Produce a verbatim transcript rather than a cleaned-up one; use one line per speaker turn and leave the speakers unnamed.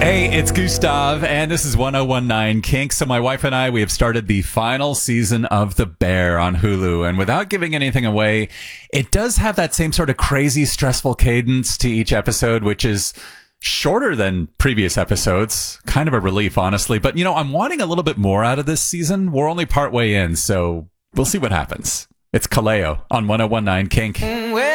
Hey, it's Gustav, and this is one oh one nine Kink. So my wife and I, we have started the final season of The Bear on Hulu. And without giving anything away, it does have that same sort of crazy, stressful cadence to each episode, which is shorter than previous episodes. Kind of a relief, honestly. But, you know, I'm wanting a little bit more out of this season. We're only partway in, so we'll see what happens. It's Kaleo on one oh one nine Kink.